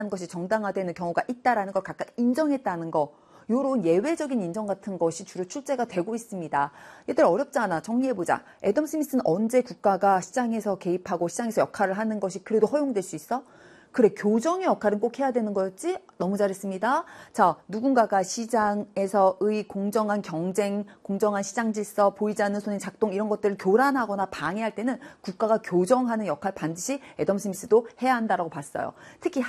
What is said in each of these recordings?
것이 정당화되는 경우가 있다라는 걸 각각 인정했다는 거. 요런 예외적인 인정 같은 것이 주로 출제가 되고 있습니다. 얘들 어렵지 않아. 정리해보자. 애덤 스미스는 언제 국가가 시장에서 개입하고 시장에서 역할을 하는 것이 그래도 허용될 수 있어? 그래, 교정의 역할은 꼭 해야 되는 거였지? 너무 잘했습니다. 자, 누군가가 시장에서의 공정한 경쟁, 공정한 시장 질서, 보이지 않는 손의 작동 이런 것들을 교란하거나 방해할 때는 국가가 교정하는 역할 반드시 애덤 스미스도 해야 한다라고 봤어요. 특히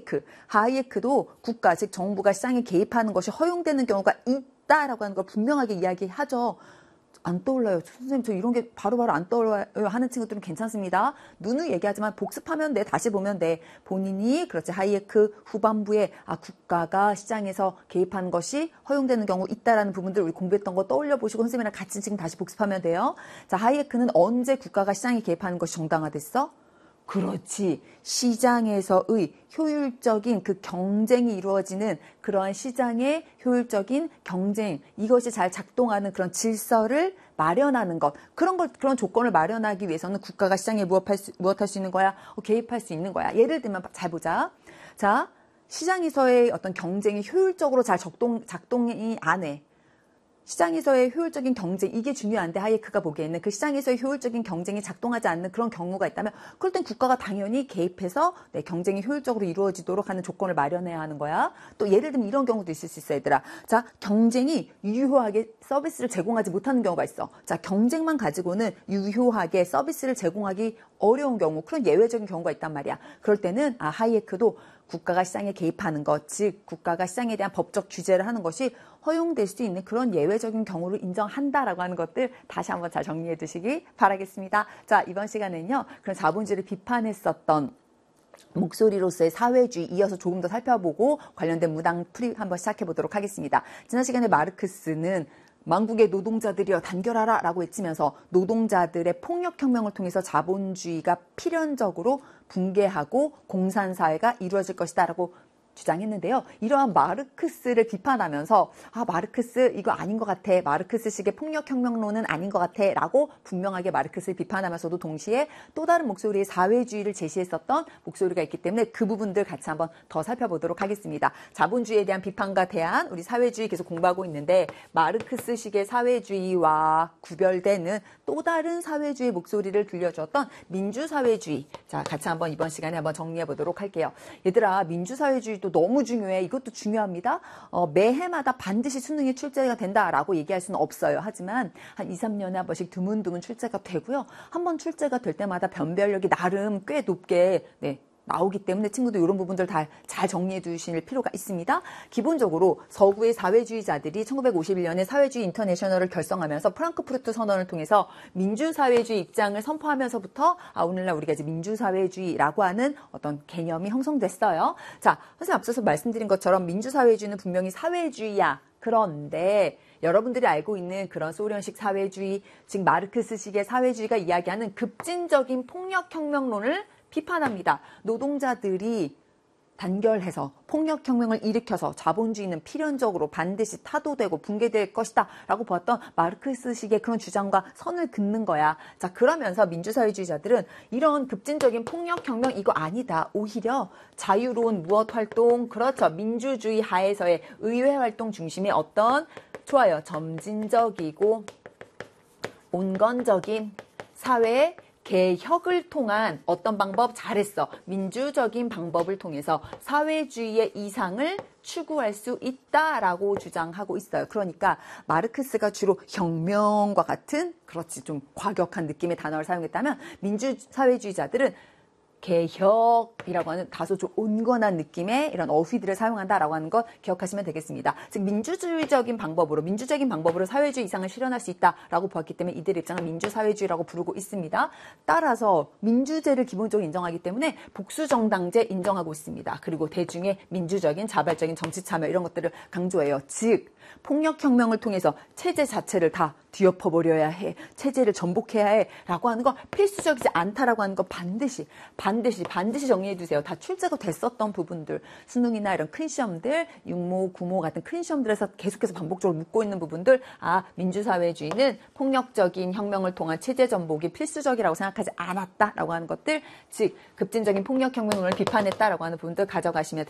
하이에크도 국가, 즉 정부가 시장에 개입하는 것이 허용되는 경우가 있다라고 하는 걸 분명하게 이야기하죠. 안 떠올라요. 선생님 저 이런 게 바로바로 안 떠올라요 하는 친구들은 괜찮습니다. 누누이 얘기하지만 복습하면 돼. 다시 보면 돼. 본인이 그렇지 하이에크 후반부에 국가가 시장에서 개입하는 것이 허용되는 경우 있다라는 부분들 우리 공부했던 거 떠올려 보시고 선생님이랑 같이 지금 다시 복습하면 돼요. 자, 하이에크는 언제 국가가 시장에 개입하는 것이 정당화됐어? 그렇지. 시장에서의 효율적인 그 경쟁이 이루어지는 그러한 시장의 효율적인 경쟁, 이것이 잘 작동하는 그런 질서를 마련하는 것. 그런 조건을 마련하기 위해서는 국가가 시장에 무엇할 수 있는 거야? 개입할 수 있는 거야. 예를 들면 잘 보자. 자, 시장에서의 어떤 경쟁이 효율적으로 잘 작동이 안 해. 시장에서의 효율적인 경쟁, 이게 중요한데 하이에크가 보기에는 그 시장에서의 효율적인 경쟁이 작동하지 않는 그런 경우가 있다면 그럴 땐 국가가 당연히 개입해서 경쟁이 효율적으로 이루어지도록 하는 조건을 마련해야 하는 거야. 또 예를 들면 이런 경우도 있을 수 있어, 얘들아. 자, 경쟁이 유효하게 서비스를 제공하지 못하는 경우가 있어. 자, 경쟁만 가지고는 유효하게 서비스를 제공하기 어려운 경우, 그런 예외적인 경우가 있단 말이야. 그럴 때는 하이에크도 국가가 시장에 개입하는 것, 즉 국가가 시장에 대한 법적 규제를 하는 것이 허용될 수 있는 그런 예외적인 경우를 인정한다라고 하는 것들 다시 한번 잘 정리해 두시기 바라겠습니다. 자, 이번 시간에는요. 그런 자본주의를 비판했었던 목소리로서의 사회주의 이어서 조금 더 살펴보고 관련된 문항 풀이 한번 시작해 보도록 하겠습니다. 지난 시간에 마르크스는 만국의 노동자들이여 단결하라 라고 외치면서 노동자들의 폭력혁명을 통해서 자본주의가 필연적으로 붕괴하고 공산사회가 이루어질 것이다 라고 주장했는데요. 이러한 마르크스를 비판하면서 마르크스 이거 아닌 것 같아. 마르크스식의 폭력혁명론은 아닌 것 같아 라고 분명하게 마르크스를 비판하면서도 동시에 또 다른 목소리의 사회주의를 제시했었던 목소리가 있기 때문에 그 부분들 같이 한번 더 살펴보도록 하겠습니다. 자본주의에 대한 비판과 대안, 우리 사회주의 계속 공부하고 있는데 마르크스식의 사회주의와 구별되는 또 다른 사회주의 목소리를 들려주었던 민주사회주의. 자, 같이 한번 이번 시간에 한번 정리해 보도록 할게요. 얘들아, 민주사회주의 또 너무 중요해. 이것도 중요합니다. 매해마다 반드시 수능에 출제가 된다라고 얘기할 수는 없어요. 하지만 한 2, 3년에 한 번씩 드문드문 출제가 되고요. 한 번 출제가 될 때마다 변별력이 나름 꽤 높게 나오기 때문에 친구들 이런 부분들 다 잘 정리해 두실 필요가 있습니다. 기본적으로 서구의 사회주의자들이 1951년에 사회주의 인터내셔널을 결성하면서 프랑크푸르트 선언을 통해서 민주사회주의 입장을 선포하면서부터 오늘날 우리가 이제 민주사회주의라고 하는 어떤 개념이 형성됐어요. 자, 선생님 앞서서 말씀드린 것처럼 민주사회주의는 분명히 사회주의야. 그런데 여러분들이 알고 있는 그런 소련식 사회주의, 즉 마르크스식의 사회주의가 이야기하는 급진적인 폭력혁명론을 비판합니다. 노동자들이 단결해서 폭력혁명을 일으켜서 자본주의는 필연적으로 반드시 타도되고 붕괴될 것이다 라고 보았던 마르크스식의 그런 주장과 선을 긋는 거야. 자, 그러면서 민주사회주의자들은 이런 급진적인 폭력혁명 이거 아니다. 오히려 자유로운 무엇 활동, 그렇죠. 민주주의 하에서의 의회 활동 중심의 어떤 좋아요. 점진적이고 온건적인 사회의 개혁을 통한 어떤 방법 잘했어. 민주적인 방법을 통해서 사회주의의 이상을 추구할 수 있다라고 주장하고 있어요. 그러니까 마르크스가 주로 혁명과 같은 그렇지 좀 과격한 느낌의 단어를 사용했다면 민주사회주의자들은 개혁이라고 하는 다소 좀 온건한 느낌의 이런 어휘들을 사용한다라고 하는 것 기억하시면 되겠습니다. 즉 민주적인 방법으로 사회주의 이상을 실현할 수 있다라고 보았기 때문에 이들의 입장은 민주사회주의라고 부르고 있습니다. 따라서 민주제를 기본적으로 인정하기 때문에 복수정당제 인정하고 있습니다. 그리고 대중의 민주적인 자발적인 정치 참여 이런 것들을 강조해요. 즉 폭력혁명을 통해서 체제 자체를 다 뒤엎어버려야 해. 체제를 전복해야 해. 라고 하는 거 필수적이지 않다라고 하는 거 반드시 정리해 두세요. 다 출제가 됐었던 부분들. 수능이나 이런 큰 시험들, 육모, 구모 같은 큰 시험들에서 계속해서 반복적으로 묻고 있는 부분들. 민주사회주의는 폭력적인 혁명을 통한 체제 전복이 필수적이라고 생각하지 않았다라고 하는 것들. 즉, 급진적인 폭력혁명을 비판했다라고 하는 부분들 가져가시면 됩니다.